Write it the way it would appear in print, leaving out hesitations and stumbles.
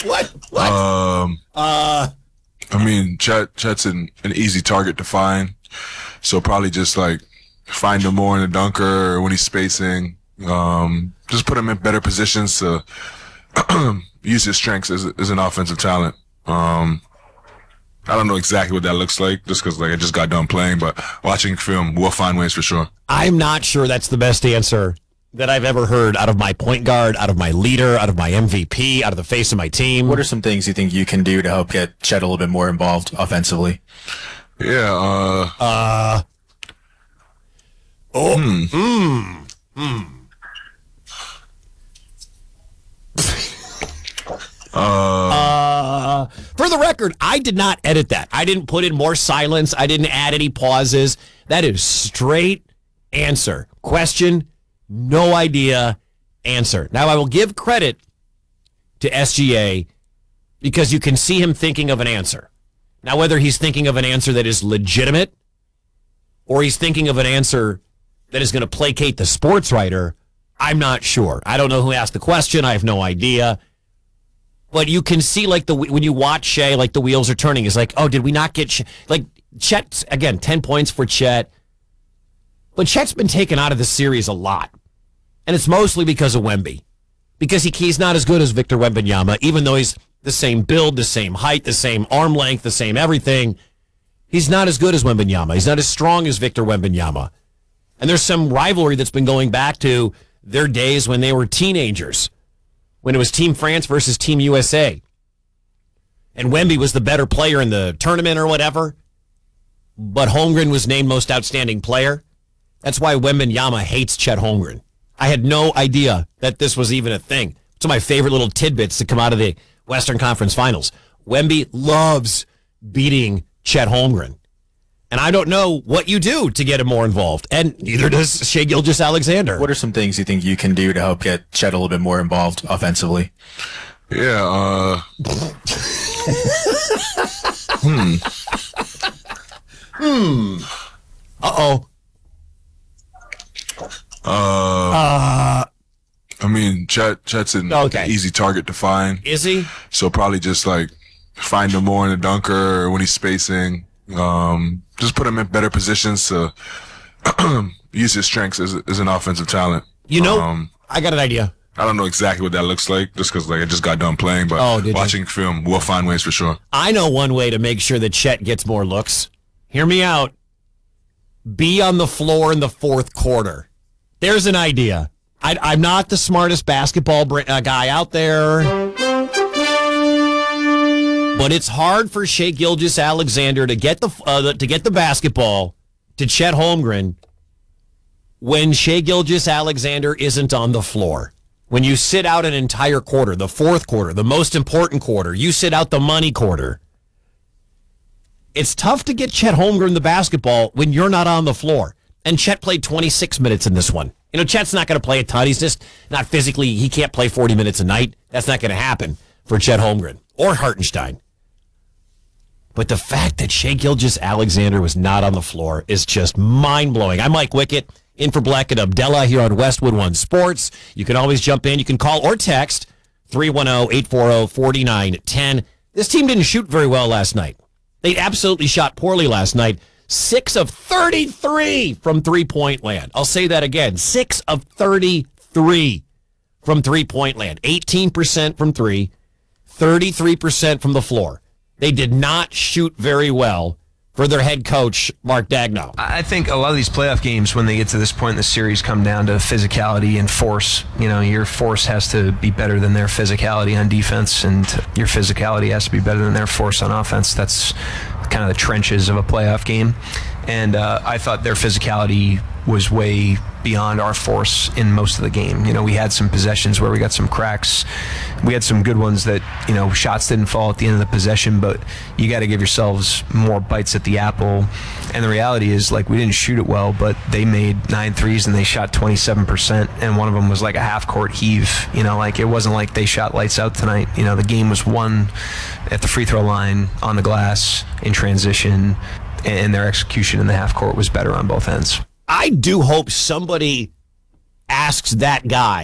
What? I mean, Chet's an easy target to find. So probably just like find him more in the dunker or when he's spacing. Just put him in better positions to use his strengths as an offensive talent. I don't know exactly what that looks like just because I just got done playing, but watching film, we'll find ways for sure. I'm not sure that's the best answer that I've ever heard out of my point guard, out of my leader, out of my MVP, out of the face of my team. What are some things you think you can do to help get Chet a little bit more involved offensively? Yeah, For the record, I did not edit that. I didn't put in more silence. I didn't add any pauses. That is straight answer. Question, no idea, answer. Now, I will give credit to SGA because you can see him thinking of an answer. Now, whether he's thinking of an answer that is legitimate or he's thinking of an answer that is going to placate the sports writer, I'm not sure. I don't know who asked the question. I have no idea. But you can see, like, when you watch Shea, like, the wheels are turning. It's like, oh, did we not get like, Chet, again, 10 points for Chet. But Chet's been taken out of the series a lot. And it's mostly because of Wemby. Because he's not as good as Victor Wembanyama, even though he's the same build, the same height, the same arm length, the same everything. He's not as good as Wembanyama. He's not as strong as Victor Wembanyama. And there's some rivalry that's been going back to their days when they were teenagers, when it was Team France versus Team USA. And Wemby was the better player in the tournament or whatever, but Holmgren was named most outstanding player. That's why Wembanyama hates Chet Holmgren. I had no idea that this was even a thing. It's one of my favorite little tidbits to come out of the Western Conference Finals. Wemby loves beating Chet Holmgren. And I don't know what you do to get him more involved. And neither does Shai Gilgeous-Alexander. What are some things you think you can do to help get Chet a little bit more involved offensively? Yeah, Uh-oh. I mean, Chet's an easy target to find. Is he? So probably just like find him more in the dunker or when he's spacing. Just put him in better positions to use his strengths as an offensive talent. You know, I got an idea. I don't know exactly what that looks like just because I just got done playing, but watching film, we'll find ways for sure. I know one way to make sure that Chet gets more looks. Hear me out. Be on the floor in the fourth quarter. There's an idea. I'm not the smartest basketball guy out there, but it's hard for Shai Gilgeous-Alexander to get the basketball to Chet Holmgren when Shai Gilgeous-Alexander isn't on the floor. When you sit out an entire quarter, the fourth quarter, the most important quarter, you sit out the money quarter. It's tough to get Chet Holmgren the basketball when you're not on the floor. And Chet played 26 minutes in this one. You know, Chet's not going to play a ton. He's just not physically, he can't play 40 minutes a night. That's not going to happen for Chet Holmgren or Hartenstein. But the fact that Shai Gilgeous-Alexander was not on the floor is just mind-blowing. I'm Mike Wickett, in for Black and Abdallah here on Westwood One Sports. You can always jump in. You can call or text 310-840-4910. This team didn't shoot very well last night. They absolutely shot poorly last night. 6 of 33 from three-point land. I'll say that again. 6 of 33 from three-point land. 18% from three, 33% from the floor. They did not shoot very well for their head coach, Mark Daigneault. I think a lot of these playoff games, when they get to this point in the series, come down to physicality and force. You know, your force has to be better than their physicality on defense, and your physicality has to be better than their force on offense. That's kind of the trenches of a playoff game. And I thought their physicality was way beyond our force in most of the game. You know, we had some possessions where we got some cracks. We had some good ones that, you know, shots didn't fall at the end of the possession, but you got to give yourselves more bites at the apple. And the reality is, like, we didn't shoot it well, but they made 9 threes and they shot 27%, and one of them was like a half-court heave. You know, like, it wasn't like they shot lights out tonight. You know, the game was won at the free throw line, on the glass, in transition, and their execution in the half court was better on both ends. I do hope somebody asks that guy